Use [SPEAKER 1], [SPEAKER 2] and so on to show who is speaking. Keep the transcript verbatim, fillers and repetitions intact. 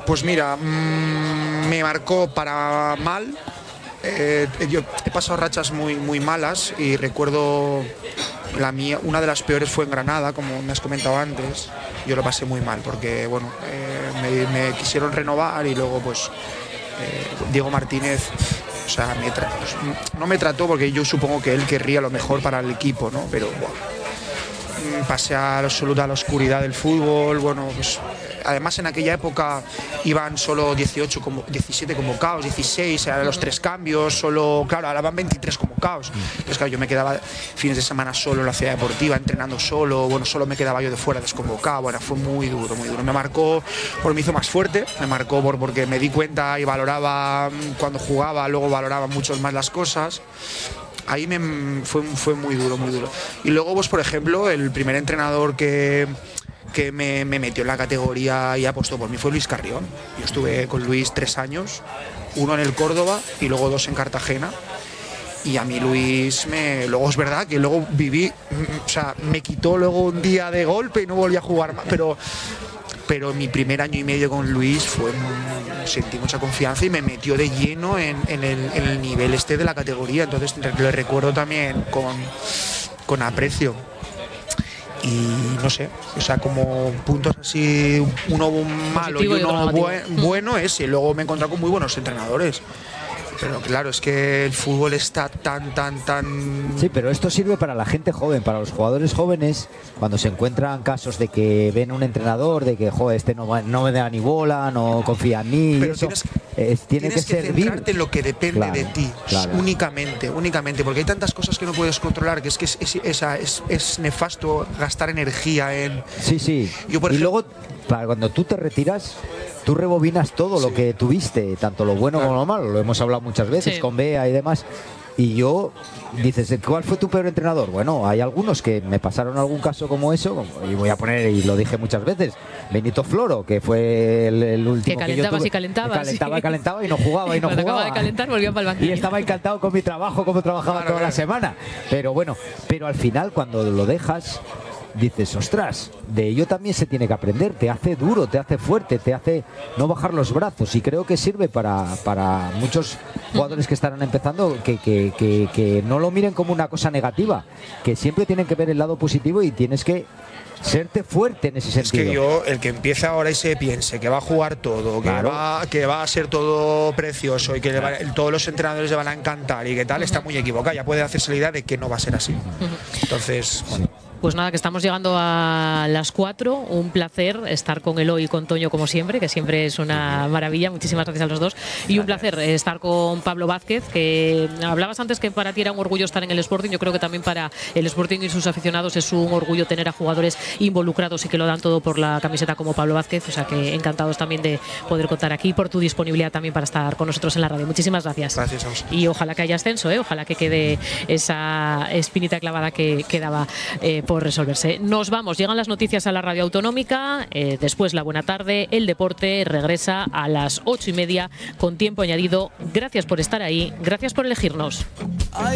[SPEAKER 1] Pues mira, mmm, me marcó para mal. Eh, yo he pasado rachas muy, muy malas y recuerdo la mía, una de las peores fue en Granada, como me has comentado antes. Yo lo pasé muy mal porque bueno, eh, me, me quisieron renovar y luego pues eh, Diego Martínez, o sea, me tra- pues, no me trató porque yo supongo que él querría lo mejor para el equipo, ¿no? Pero bueno, pasé a la absoluta a la oscuridad del fútbol, bueno, pues además en aquella época iban solo dieciocho, como, diecisiete convocados, dieciséis, eran los tres cambios, solo, claro, ahora van veintitrés convocados. Entonces claro, yo me quedaba fines de semana solo en la ciudad deportiva, entrenando solo, bueno, solo me quedaba yo de fuera desconvocado, bueno, fue muy duro, muy duro. Me marcó, porque me hizo más fuerte, me marcó por, porque me di cuenta y valoraba cuando jugaba, luego valoraba mucho más las cosas. Ahí me, fue, fue muy duro, muy duro. Y luego, pues por ejemplo, el primer entrenador que, que me, me metió en la categoría y apostó por mí fue Luis Carrión. Yo estuve con Luis tres años, uno en el Córdoba y luego dos en Cartagena. Y a mí Luis, me, luego es verdad que luego viví, o sea, me quitó luego un día de golpe y no volví a jugar más, pero... pero mi primer año y medio con Luis fue sentí mucha confianza y me metió de lleno en, en, el, en el nivel este de la categoría, entonces lo recuerdo también con, con aprecio. Y no sé, o sea, como puntos así, uno malo y uno buen, bueno es, y luego me he encontrado con muy buenos entrenadores. Pero claro, es que el fútbol está tan, tan, tan...
[SPEAKER 2] Sí, pero esto sirve para la gente joven, para los jugadores jóvenes, cuando se encuentran casos de que ven un entrenador, de que, joder, este no, va, no me da ni bola, no confía en mí.
[SPEAKER 1] Pero
[SPEAKER 2] eso,
[SPEAKER 1] tienes,
[SPEAKER 2] eh, tiene
[SPEAKER 1] tienes
[SPEAKER 2] que,
[SPEAKER 1] que
[SPEAKER 2] servir.
[SPEAKER 1] centrarte en lo que depende
[SPEAKER 2] claro,
[SPEAKER 1] de ti,
[SPEAKER 2] claro.
[SPEAKER 1] únicamente, únicamente, porque hay tantas cosas que no puedes controlar, que es que es, es, es, es, es nefasto gastar energía en...
[SPEAKER 2] Sí, sí,
[SPEAKER 1] Yo, por
[SPEAKER 2] y
[SPEAKER 1] ejemplo,
[SPEAKER 2] luego, para cuando tú te retiras... Tú rebobinas todo sí. lo que tuviste, tanto lo bueno claro. como lo malo, lo hemos hablado muchas veces sí. con Bea y demás. Y yo, dices, ¿cuál fue tu peor entrenador? Bueno, hay algunos que me pasaron algún caso como eso, y voy a poner, y lo dije muchas veces, Benito Floro, que fue el, el último
[SPEAKER 3] que calentabas
[SPEAKER 2] que yo tuve,
[SPEAKER 3] y calentabas.
[SPEAKER 2] Calentaba
[SPEAKER 3] sí.
[SPEAKER 2] y calentaba y no jugaba y no
[SPEAKER 3] Cuando
[SPEAKER 2] jugaba.
[SPEAKER 3] acababa de calentar volvía para el banquillo.
[SPEAKER 2] Y estaba encantado con mi trabajo, como trabajaba claro, toda claro. la semana. Pero bueno, pero al final cuando lo dejas... dices, ostras, de ello también se tiene que aprender, te hace duro, te hace fuerte, te hace no bajar los brazos, y creo que sirve para, para muchos jugadores que estarán empezando que, que, que, que no lo miren como una cosa negativa, que siempre tienen que ver el lado positivo y tienes que serte fuerte en ese sentido.
[SPEAKER 1] Es que yo, el que empiece ahora y se piense que va a jugar todo, que, claro. va, que va a ser todo precioso y que le va, todos los entrenadores le van a encantar y que tal, uh-huh. está muy equivocado, ya puede hacerse la idea de que no va a ser así. Uh-huh. Entonces, bueno.
[SPEAKER 3] Pues nada, que estamos llegando a las cuatro. Un placer estar con Eloy y con Toño como siempre, que siempre es una maravilla. Muchísimas gracias a los dos. Y un placer estar con Pablo Vázquez, que hablabas antes que para ti era un orgullo estar en el Sporting. Yo creo que también para el Sporting y sus aficionados es un orgullo tener a jugadores involucrados y que lo dan todo por la camiseta como Pablo Vázquez. O sea que encantados también de poder contar aquí, por tu disponibilidad también para estar con nosotros en la radio. Muchísimas gracias.
[SPEAKER 1] Gracias a vosotros.
[SPEAKER 3] Y ojalá que haya ascenso, ¿eh? Ojalá que quede esa espinita clavada que quedaba eh, por resolverse. Nos vamos, llegan las noticias a la radio autonómica, eh, después la buena tarde, el deporte regresa a las ocho y media con tiempo añadido. Gracias por estar ahí, gracias por elegirnos.